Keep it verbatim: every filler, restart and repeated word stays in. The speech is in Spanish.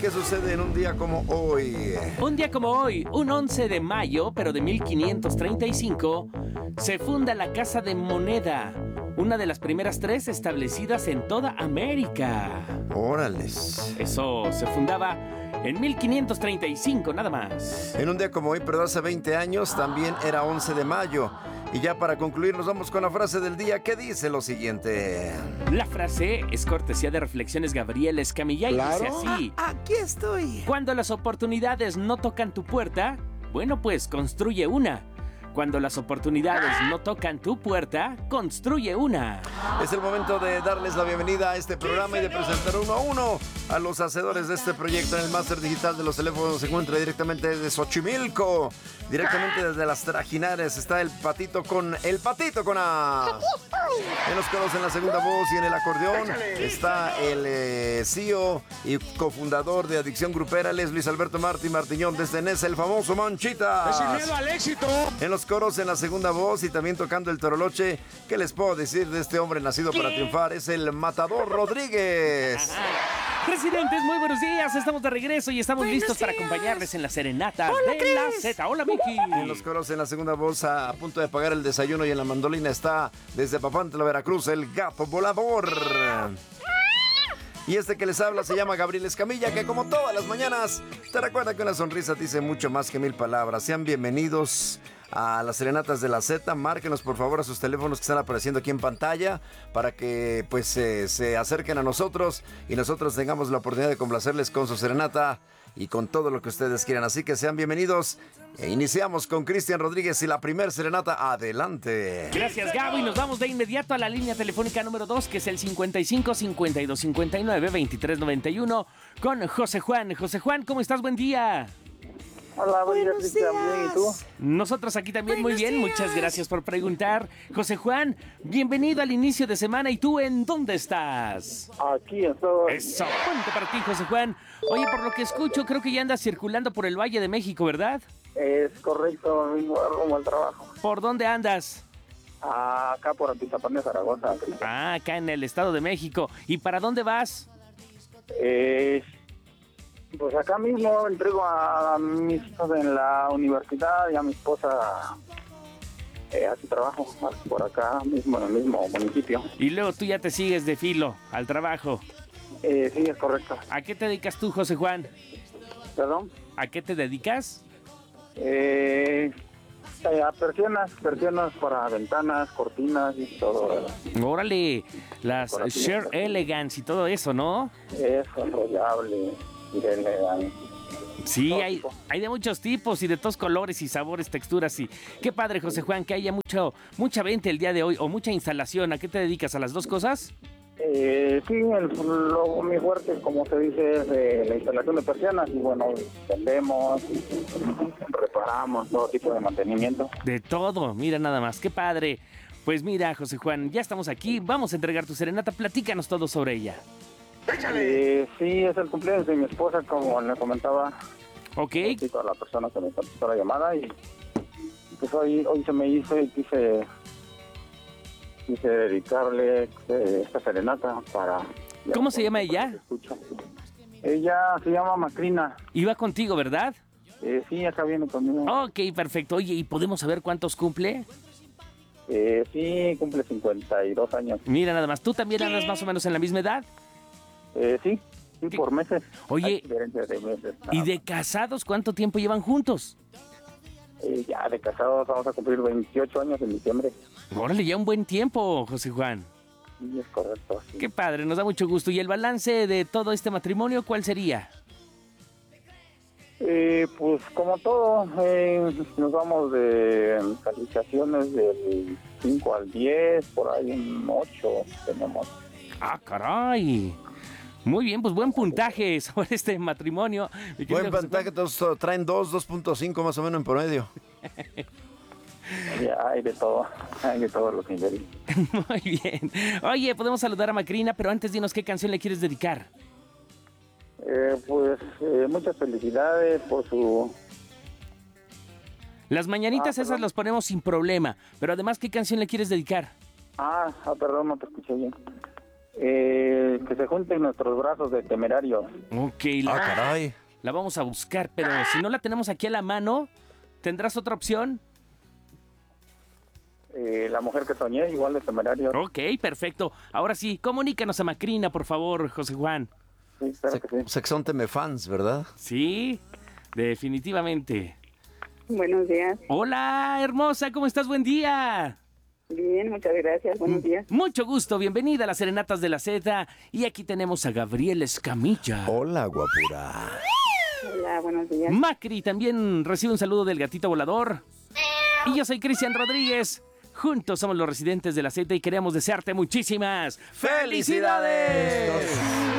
qué sucede en un día como hoy? Un día como hoy, un once de mayo, pero de mil quinientos treinta y cinco, se funda la Casa de Moneda, una de las primeras tres establecidas en toda América. Órales. Eso se fundaba en mil quinientos treinta y cinco, nada más. En un día como hoy, pero hace veinte años, también era once de mayo. Y ya para concluir, nos vamos con la frase del día que dice lo siguiente. La frase es cortesía de Reflexiones Gabriel Escamilla y ¿Claro? dice así: Ah, aquí estoy. Cuando las oportunidades no tocan tu puerta, bueno, pues construye una. Cuando las oportunidades no tocan tu puerta, construye una. Es el momento de darles la bienvenida a este programa y de presentar uno a uno a los hacedores de este proyecto. En el máster digital de los teléfonos se encuentra directamente desde Xochimilco, directamente desde las Trajinares. Está el patito con el patito con A. En los coros, en la segunda voz y en el acordeón está el eh, C E O y cofundador de Adicción Grupera, él es Luis Alberto Martí Martiñón desde Nesa, el famoso Manchitas. Sin miedo al éxito. En los coros, en la segunda voz y también tocando el toroloche, ¿qué les puedo decir de este hombre nacido para triunfar? Es el Matador Rodríguez. Residentes, muy buenos días, estamos de regreso y estamos Buenos listos para días. acompañarles en la serenata Hola, de Cris. la Z. Hola, Miki. En los coros, en la segunda voz, a, a punto de pagar el desayuno y en la mandolina está desde Papantla, Veracruz, el gato volador. Y este que les habla se llama Gabriel Escamilla, que como todas las mañanas te recuerda que una sonrisa te dice mucho más que mil palabras. Sean bienvenidos a las serenatas de la Z. Márquenos por favor a sus teléfonos que están apareciendo aquí en pantalla para que pues eh, se acerquen a nosotros y nosotros tengamos la oportunidad de complacerles con su serenata y con todo lo que ustedes quieran. Así que sean bienvenidos e iniciamos con Cristian Rodríguez y la primer serenata. Adelante. Gracias, Gabo, y nos vamos de inmediato a la línea telefónica número dos, que es el cincuenta y cinco, cincuenta y dos, cincuenta y nueve, veintitrés, noventa y uno, con José Juan. José Juan, ¿cómo estás? Buen día. Hola, buen día, Buenos Cristian. Bien, ¿y tú? días. Nosotros aquí también muy Buenos bien, días. muchas gracias por preguntar. José Juan, bienvenido al inicio de semana. ¿Y tú en dónde estás? Aquí estoy. Eso, ponte para ti, José Juan. Oye, por lo que escucho, creo que ya andas circulando por el Valle de México, ¿verdad? Es correcto, mismo rumbo al trabajo. ¿Por dónde andas? Acá por Atizapán de Zaragoza, Cristian. Ah, acá en el Estado de México. ¿Y para dónde vas? Eh, pues acá mismo entrego a mis hijos en la universidad y a mi esposa eh, a su trabajo, por acá mismo, en el mismo municipio. Y luego tú ya te sigues de filo al trabajo. Eh, sí, es correcto. ¿A qué te dedicas tú, José Juan? ¿Perdón? ¿A qué te dedicas? Eh, eh, a persianas, persianas para ventanas, cortinas y todo. Órale, las Por aquí. Share Elegance y todo eso, ¿no? Es enrollable, elegante. Sí, Todo hay, tipo. hay de muchos tipos y de todos colores y sabores, texturas y qué padre, José Juan, que haya mucho, mucha venta el día de hoy o mucha instalación. ¿A qué te dedicas? ¿A las dos cosas? Eh, sí, el, lo, mi fuerte, como se dice, es eh, la instalación de persianas y bueno, vendemos, reparamos todo tipo de mantenimiento. De todo, mira nada más, qué padre. Pues mira, José Juan, ya estamos aquí, vamos a entregar tu serenata, platícanos todo sobre ella. Eh, sí, es el cumpleaños de mi esposa, como le comentaba ¿Ok? sí, a la persona que me contestó la llamada y pues hoy, hoy se me hizo y quise, quise dedicarle eh, esta serenata para... ¿Cómo se llama ella? Escucha. Ella se llama Macrina. Iba contigo, ¿verdad? Eh, sí, acá viene conmigo. Ok, perfecto. Oye, ¿y podemos saber cuántos cumple? Eh, sí, cumple cincuenta y dos años. Mira nada más, ¿tú también andas más o menos en la misma edad? Eh, sí, sí, ¿Qué? por meses. Oye, Hay diferencia de meses. ¿y nada de casados cuánto tiempo llevan juntos? más. Eh, ya de casados vamos a cumplir veintiocho años en diciembre. Órale, ya un buen tiempo, José Juan. Sí, es correcto. Sí. Qué padre, nos da mucho gusto. ¿Y el balance de todo este matrimonio cuál sería? Eh, pues como todo, eh, nos vamos de calificaciones del cinco al diez, por ahí un ocho tenemos. ¡Ah, caray! Muy bien, pues buen puntaje sobre este matrimonio. Mi querido Buen José pantalla, todos traen dos, dos punto cinco más o menos en promedio. Ya hay de todo, hay de todos los niveles. Juan. Muy bien. Oye, podemos saludar a Macrina, pero antes dinos qué canción le quieres dedicar. Eh, pues eh, muchas felicidades por su... Las mañanitas Ah, esas perdón. las ponemos sin problema, pero además, ¿qué canción le quieres dedicar? Ah, ah, perdón, no te escuché bien. Eh, que se junten nuestros brazos de temerarios. Ok, Ah, la, caray. la vamos a buscar, pero si no la tenemos aquí a la mano, ¿tendrás otra opción? Eh, la mujer que soñé, igual de temerarios. Ok, perfecto. Ahora sí, comunícanos a Macrina, por favor, José Juan. Sí, claro Se, que sí. se que son temefans, ¿verdad? Sí, definitivamente. Buenos días. Hola, hermosa, ¿cómo estás? Buen día. Bien, muchas gracias. Buenos días. Mucho gusto, bienvenida a las Serenatas de la Z. Y aquí tenemos a Gabriel Escamilla. Hola, guapura. Hola, buenos días. Macri también recibe un saludo del gatito volador. Y yo soy Cristian Rodríguez. Juntos somos los residentes de la Z y queremos desearte muchísimas ¡Felicidades!